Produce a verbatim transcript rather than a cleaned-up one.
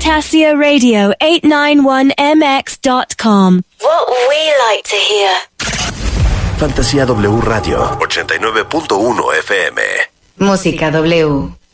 Fantasia Radio eight ninety-one M X dot com. What we like to hear. Fantasía W Radio ochenta y nueve punto uno F M. Música W.